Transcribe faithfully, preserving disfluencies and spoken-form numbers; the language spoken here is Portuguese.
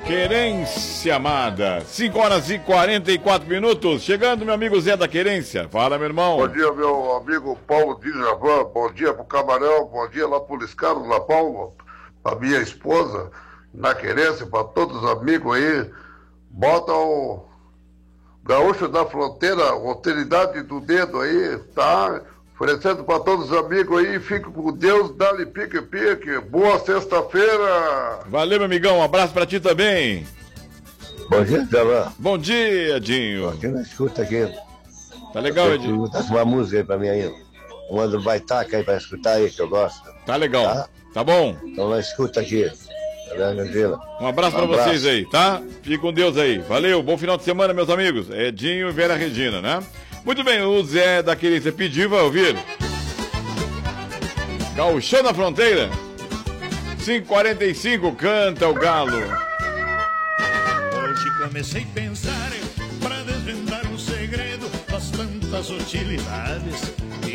Querência amada, cinco horas e quarenta e quatro minutos. Chegando, meu amigo Zé da Querência. Fala, meu irmão. Bom dia, meu amigo Paulo de Javan. Bom dia pro Camarão. Bom dia lá pro Liscaro, La Palma. Pra minha esposa, na Querência, pra todos os amigos aí. Bota o Gaúcho da Fronteira, Alteridade do Dedo aí, tá? Oferecendo pra todos os amigos aí. Fique com Deus, dá-lhe pique-pique. Boa sexta-feira. Valeu, meu amigão. Um abraço pra ti também. Bom dia, Javan. Bom dia, Dinho. Aqui na escuta aqui. Tá legal, Edinho? Tá com uma música aí pra mim aí. Uma do Baitaca aí pra escutar aí, que eu gosto. Tá legal. Tá, tá bom? Então na escuta aqui. Um abraço pra vocês aí, tá? Fique com Deus aí. Valeu, bom final de semana, meus amigos. Edinho e Vera Regina, né? Muito bem, o Zé da Querência pediu, vai ouvir. Gauchão na Fronteira. cinco e quarenta e cinco, canta o galo. Hoje comecei a pensar pra desvendar um segredo das tantas utilidades